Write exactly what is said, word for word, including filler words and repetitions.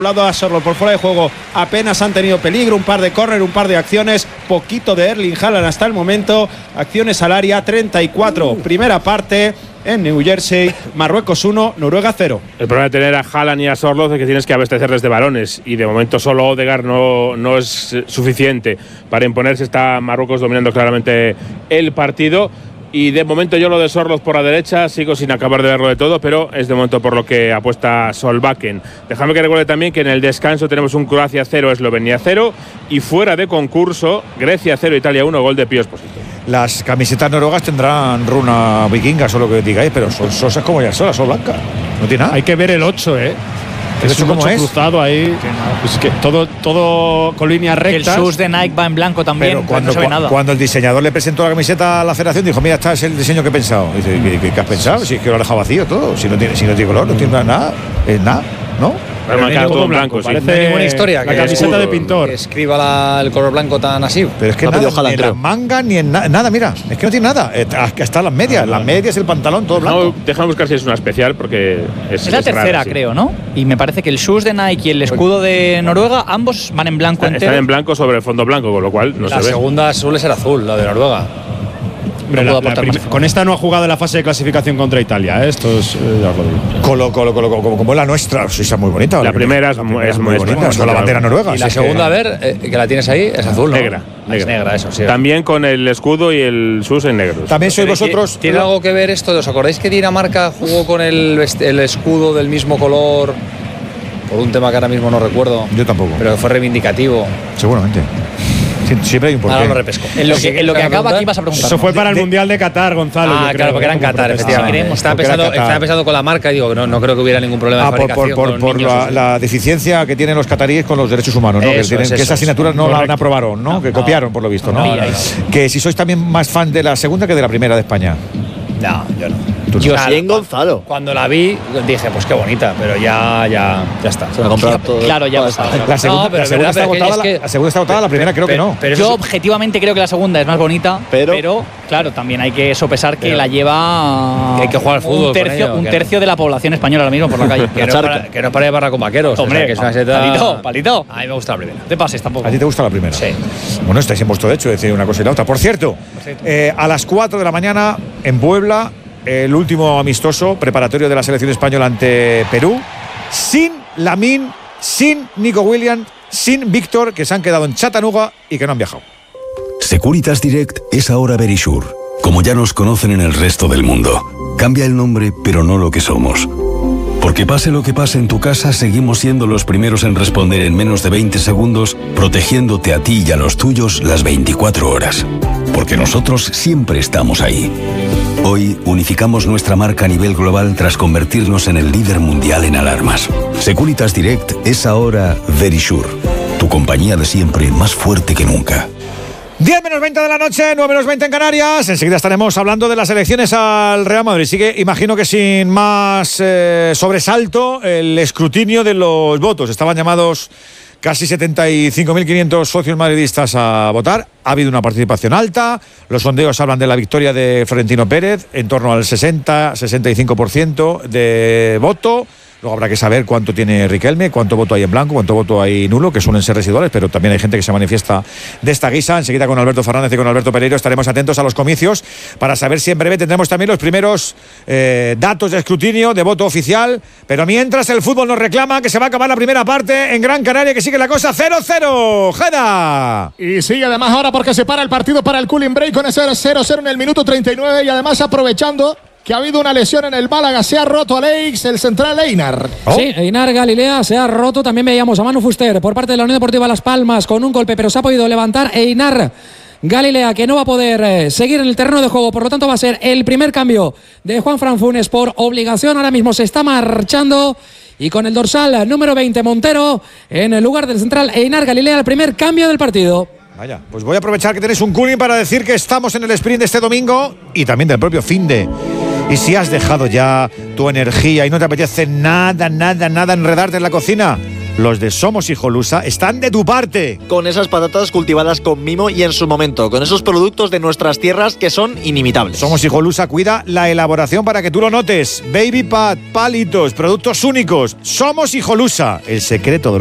lado a Sorloth por fuera de juego, apenas han tenido peligro, un par de córner, un par de acciones, poquito de Erling Haaland hasta el momento, acciones al área, treinta y cuatro, primera parte en New Jersey, Marruecos uno, Noruega cero. El problema de tener a Haaland y a Sorloth es que tienes que abastecerles de balones y de momento solo Odegaard no, no es suficiente para imponerse. Está Marruecos dominando claramente el partido. Y de momento yo lo de Sorloth por la derecha sigo sin acabar de verlo de todo, pero es de momento por lo que apuesta Solbakken. Déjame que recuerde también que en el descanso tenemos un Croacia cero, Eslovenia cero y fuera de concurso Grecia cero, Italia uno, gol de Pío Esposito. Las camisetas noruegas tendrán runa vikinga, o lo que digáis, pero son sosas como ya solas, son blancas. No tiene nada. Hay que ver el ocho, ¿eh? Es un ocho cruzado ahí, es que todo, todo con líneas rectas. El sus de Nike va en blanco también, pero cuando, no se ve nada. Cuando el diseñador le presentó la camiseta a la federación, dijo: mira, este es el diseño que he pensado. Dice: ¿qué, qué, qué has pensado? Si es que lo ha dejado vacío todo, si no tiene, si no tiene color, no tiene nada, es nada, ¿no? Pero marcado todo en blanco, blanco, sí. No hay ninguna historia. La que camiseta escudo, de pintor. Que escriba la, el color blanco tan así. Pero es que no nada, Haaland, ni en las mangas ni en na nada, mira. Es que no tiene nada. Hasta están las medias. Las medias, el pantalón, todo blanco. No, déjame buscar si es una especial porque es, es la es tercera, raro, sí. creo, ¿no? Y me parece que el shoes de Nike y el escudo de Noruega, ambos van en blanco Están, entero. están en blanco sobre el fondo blanco, con lo cual no la se ve. La segunda suele ser azul, la de Noruega. No la, la prim- con esta no ha jugado en la fase de clasificación contra Italia, ¿eh? Esto es, eh, ya os lo digo. Colo, colo, colo, como, como es la nuestra, sí, está muy bonita. La, la primera es, la primera es muy bonita, bonita, con la bandera noruega. Y la segunda, a ver, eh, que la tienes ahí, es azul, ¿no? Negra. negra. Es negra, eso, sí. También con el escudo y el sus en negro. También sois vosotros. ¿Tiene algo que ver esto? ¿Os acordáis que Dinamarca jugó con el, el escudo del mismo color? Por un tema que ahora mismo no recuerdo. Yo tampoco. Pero que fue reivindicativo. Seguramente. Siempre hay un porqué. Ahora lo repesco. En lo que, en lo que acaba aquí vas a preguntar. Eso fue para el de, Mundial de Qatar, Gonzalo. Ah, yo claro, creo, porque era en Qatar, efectivamente. Sí, estaba, pensando, estaba pensando con la marca y digo, no, no creo que hubiera ningún problema ah, de por, fabricación. por, por, por la, la deficiencia que tienen los cataríes con los derechos humanos, ¿no? Eso que, tienen, es, que eso esa asignatura no la, la aprobaron, ¿no? no que no, copiaron, por lo visto, ¿no? no, no, no. Que si sois también más fan de la segunda que de la primera de España. No, yo no. Yo sí, en Gonzalo. Cuando la vi, dije, pues qué bonita, pero ya, ya, ya está. Se la ha comprado todo. Claro, ya está. La segunda, No, pero la segunda verdad, está pero agotada, es que- la, la segunda está agotada, la primera creo pero- que no. pero Yo eso- objetivamente creo que la segunda es más bonita, Pero- pero, claro, también hay que sopesar que Pero- la lleva que hay que jugar al fútbol un con tercio, ello, un que- tercio de la población española ahora mismo por la calle. que, no para, que no para de barra con vaqueros. Hombre, o sea, que es una seta… palito, palito. A mí me gusta la primera. No te pases tampoco. ¿A ti te gusta la primera? Sí. Bueno, estáis en vuestro derecho de decir una cosa y la otra. Por cierto, eh, a las cuatro de la mañana en Puebla, el último amistoso preparatorio de la selección española ante Perú, sin Lamine, sin Nico Williams, sin Víctor, que se han quedado en Chattanooga y que no han viajado. Securitas Direct es ahora Verisure, como ya nos conocen en el resto del mundo. Cambia el nombre, pero no lo que somos. Porque pase lo que pase en tu casa, seguimos siendo los primeros en responder en menos de veinte segundos, protegiéndote a ti y a los tuyos las veinticuatro horas. Porque nosotros siempre estamos ahí. Hoy unificamos nuestra marca a nivel global tras convertirnos en el líder mundial en alarmas. Securitas Direct es ahora Verisure, tu compañía de siempre más fuerte que nunca. diez menos veinte de la noche, nueve menos veinte en Canarias. Enseguida estaremos hablando de las elecciones al Real Madrid. Sigue, imagino que sin más eh, sobresalto, el escrutinio de los votos. Estaban llamados casi setenta y cinco mil quinientos socios madridistas a votar. Ha habido una participación alta. Los sondeos hablan de la victoria de Florentino Pérez, en torno al sesenta a sesenta y cinco por ciento de voto. Luego habrá que saber cuánto tiene Riquelme, cuánto voto hay en blanco, cuánto voto hay nulo, que suelen ser residuales, pero también hay gente que se manifiesta de esta guisa. Enseguida con Alberto Fernández y con Alberto Pereiro estaremos atentos a los comicios para saber si en breve tendremos también los primeros eh, datos de escrutinio, de voto oficial. Pero mientras el fútbol nos reclama que se va a acabar la primera parte en Gran Canaria, que sigue la cosa cero cero. ¡Jeda! Y sigue además ahora porque se para el partido para el cooling break con ese cero cero en el minuto treinta y nueve y además aprovechando que ha habido una lesión en el Málaga, se ha roto Alex, el central Einar. Oh. Sí, Einar Galilea se ha roto. También veíamos a Manu Fuster por parte de la Unión Deportiva Las Palmas con un golpe, pero se ha podido levantar Einar Galilea, que no va a poder eh, seguir en el terreno de juego. Por lo tanto, va a ser el primer cambio de Juanfran Funes por obligación. Ahora mismo se está marchando y con el dorsal número veinte, Montero, en el lugar del central Einar Galilea, el primer cambio del partido. Vaya, pues voy a aprovechar que tenéis un cooling para decir que estamos en el sprint de este domingo y también del propio finde. Y si has dejado ya tu energía y no te apetece nada, nada, nada enredarte en la cocina, los de Somos Hijolusa están de tu parte. Con esas patatas cultivadas con mimo y en su momento, con esos productos de nuestras tierras que son inimitables. Somos Hijolusa cuida la elaboración para que tú lo notes. Baby Pat, palitos, productos únicos. Somos Hijolusa, el secreto de